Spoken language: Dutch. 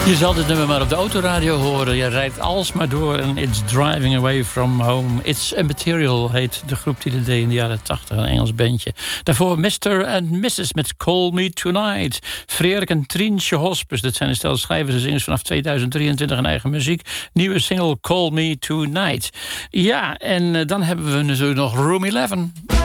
Je zal dit nummer maar op de autoradio horen. Je rijdt alsmaar door en It's Driving Away From Home. It's Immaterial heet de groep die dat deed in de jaren 80. Een Engels bandje. Daarvoor Mr. and Mrs. met Call Me Tonight. Frederik en Trientje Hospes. Dat zijn de stel schrijvers en zingers vanaf 2023 een eigen muziek. Nieuwe single Call Me Tonight. Ja, en dan hebben we natuurlijk nog Room 11.